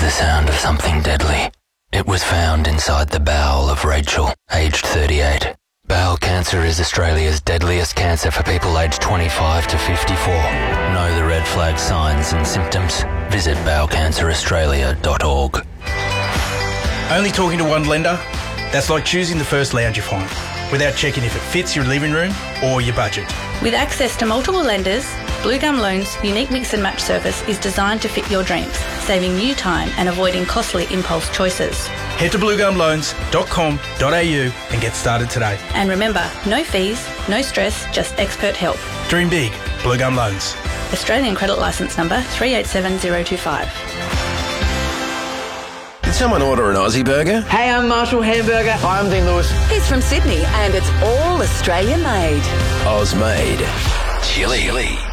the sound of something deadly. It was found inside the bowel of Rachel, aged 38. Bowel cancer is Australia's deadliest cancer for people aged 25 to 54. Know the red flag signs and symptoms? Visit bowelcanceraustralia.org. Only talking to one lender? That's like choosing the first lounge you find, without checking if it fits your living room or your budget. With access to multiple lenders, Blue Gum Loans' unique mix and match service is designed to fit your dreams, saving you time and avoiding costly impulse choices. Head to bluegumloans.com.au and get started today. And remember, no fees, no stress, just expert help. Dream big. Blue Gum Loans. Australian credit licence number 387025. Did someone order an Aussie burger? Hey, I'm Marshall Hamburger. Hi, I'm Dean Lewis. He's from Sydney and it's all Australian made. Oz made. Chili.